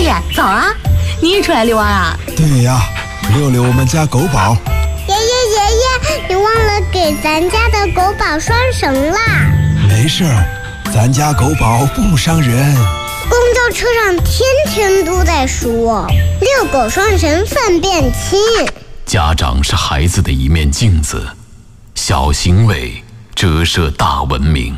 弟，早啊！你也出来遛弯啊？ 对呀，遛遛我们家狗宝。 爷爷，你忘了给咱家的狗宝拴绳啦。 没事儿，咱家狗宝不伤人。 公交车上天天都在说遛狗拴绳分辨轻。 家长是孩子的一面镜子，小行为折射大文明。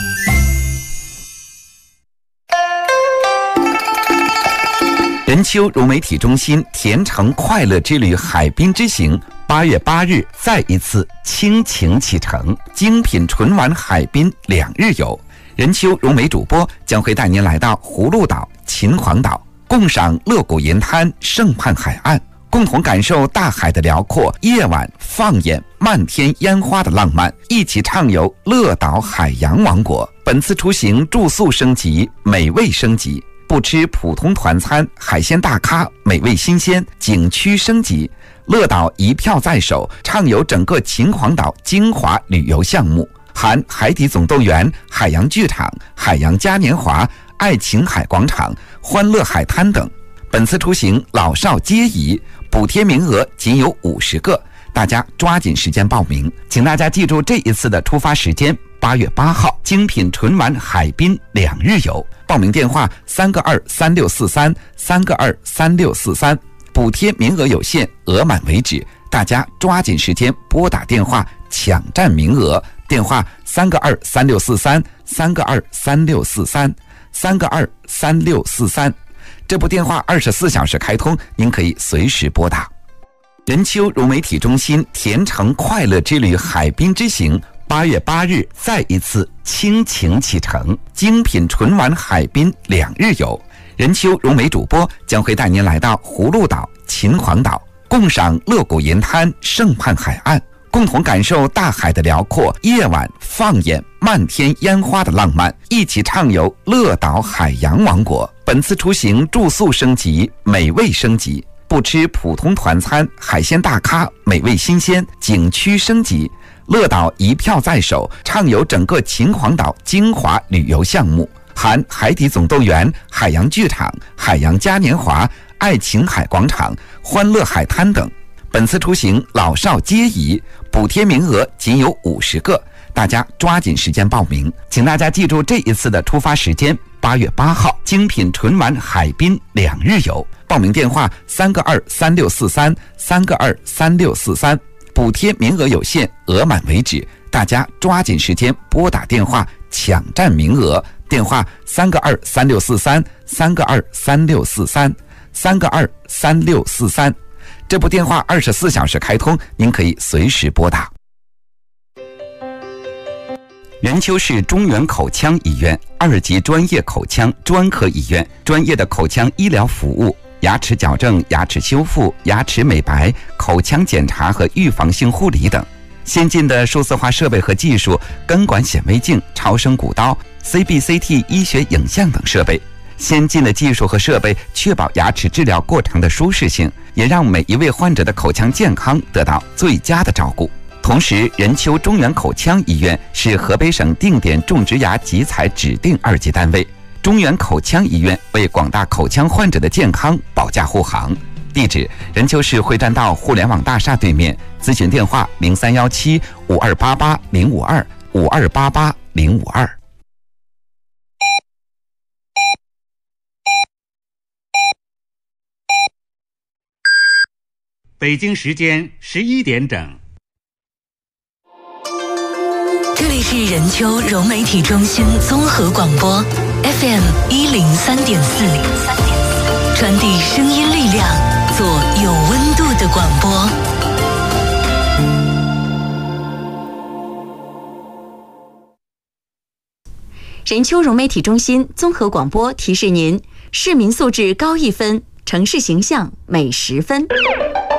任丘融媒体中心甜橙快乐之旅海滨之行8月8日再一次倾情启程，精品纯玩海滨2日游。任丘融媒主播将会带您来到葫芦岛、秦皇岛，共赏乐谷银滩、盛畔海岸，共同感受大海的辽阔，夜晚放眼漫天烟花的浪漫，一起畅游乐岛海洋王国。本次出行住宿升级，美味升级，不吃普通团餐，海鲜大咖，美味新鲜，景区升级。乐岛一票在手，畅游整个秦皇岛精华旅游项目，含海底总动员、海洋剧场、海洋嘉年华、爱琴海广场、欢乐海滩等。本次出行老少皆宜，补贴名额仅有50个，大家抓紧时间报名。请大家记住这一次的出发时间：8月8号，精品纯玩海滨2日游。报名电话3个23643，3个23643，补贴名额有限，额满为止，大家抓紧时间拨打电话抢占名额。电话3个23643，3个23643，3个23643。这部电话24小时开通，您可以随时拨打。任丘融媒体中心甜橙快乐之旅海滨之行8月8日再一次倾情启程，精品纯玩海滨2日游。任丘融媒主播将会带您来到葫芦岛、秦皇岛，共赏乐谷银滩、盛畔海岸，共同感受大海的辽阔，夜晚放眼漫天烟花的浪漫，一起畅游乐岛海洋王国。本次出行住宿升级，美味升级，不吃普通团餐，海鲜大咖，美味新鲜，景区升级。乐岛一票在手，畅游整个秦皇岛精华旅游项目，含海底总动员、海洋剧场、海洋嘉年华、爱琴海广场、欢乐海滩等。本次出行老少皆宜，补贴名额仅有50个，大家抓紧时间报名。请大家记住这一次的出发时间：8月8号，精品纯玩海滨2日游。报名电话3个23643，3个23643，补贴名额有限，额满为止，大家抓紧时间拨打电话抢占名额。电话3个23643，3个23643，3个23643。这部电话24小时开通，您可以随时拨打。任丘市中原口腔医院2级专业口腔专科医院，专业的口腔医疗服务，牙齿矫正、牙齿修复、牙齿美白、口腔检查和预防性护理等。先进的数字化设备和技术，根管显微镜、超声骨刀、CBCT 医学影像等设备。先进的技术和设备确保牙齿治疗过程的舒适性，也让每一位患者的口腔健康得到最佳的照顾。同时，任丘中原口腔医院是河北省定点种植牙集采指定2级单位。中原口腔医院为广大口腔患者的健康保驾护航。地址：任丘市会栈道互联网大厦对面。咨询电话：03175288-052，5288-052。 北京时间11点整。 这里是任丘融媒体中心综合广播 FM 103.4，传递声音力量，做有温度的广播。 任丘融媒体中心综合广播提示您：市民素质高1分，城市形象美10分。